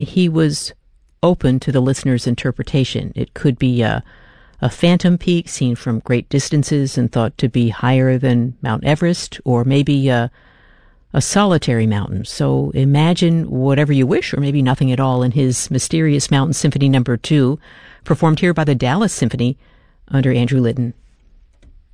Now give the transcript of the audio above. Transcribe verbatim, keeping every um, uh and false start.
he was open to the listener's interpretation. It could be a, a phantom peak seen from great distances and thought to be higher than Mount Everest, or maybe a, a solitary mountain. So imagine whatever you wish, or maybe nothing at all, in his Mysterious Mountain Symphony Number Two, performed here by the Dallas Symphony under Andrew Litton.